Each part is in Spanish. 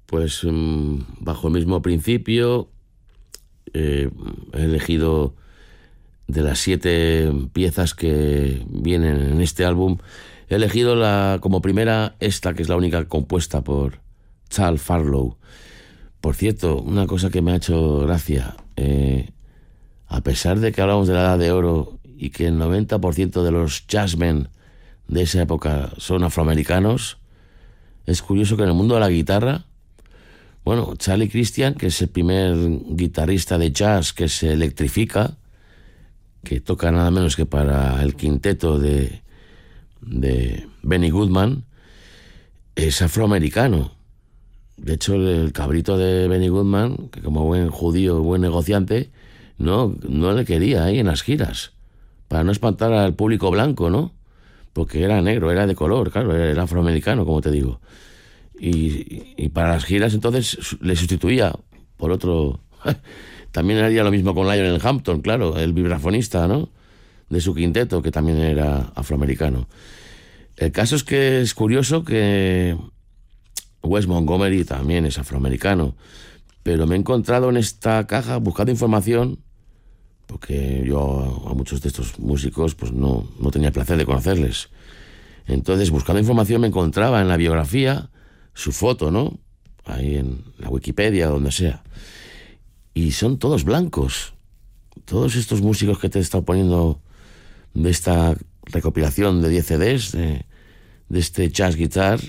Pues bajo el mismo principio, he elegido de las 7 piezas que vienen en este álbum, he elegido como primera esta, que es la única compuesta por Charles Farlow. Por cierto, una cosa que me ha hecho gracia, a pesar de que hablamos de la Edad de Oro y que el 90% de los jazzmen de esa época son afroamericanos, es curioso que en el mundo de la guitarra, bueno, Charlie Christian, que es el primer guitarrista de jazz que se electrifica, que toca nada menos que para el quinteto de Benny Goodman, es afroamericano. De hecho, el cabrito de Benny Goodman, que como buen judío, buen negociante, no le quería ahí en las giras, para no espantar al público blanco, ¿no? Porque era negro, era de color, claro, era afroamericano, como te digo. Y para las giras entonces le sustituía por otro. También haría lo mismo con Lionel Hampton, claro, el vibrafonista, ¿no?, de su quinteto, que también era afroamericano. El caso es que es curioso que Wes Montgomery también es afroamericano, pero me he encontrado en esta caja buscando información, porque yo a muchos de estos músicos pues no tenía el placer de conocerles. Entonces, buscando información, me encontraba en la biografía su foto, ¿no?, ahí en la Wikipedia, donde sea. Y son todos blancos. Todos estos músicos que te he estado poniendo de esta recopilación de 10 CDs, de este jazz guitar,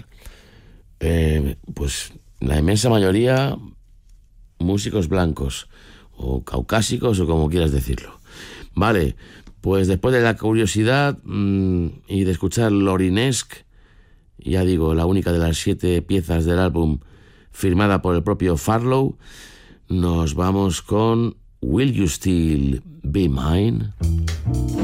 pues la inmensa mayoría músicos blancos, o caucásicos, o como quieras decirlo. Vale, pues después de la curiosidad y de escuchar Lorinesque, ya digo, la única de las 7 piezas del álbum firmada por el propio Farlow, nos vamos con Will You Still Be Mine?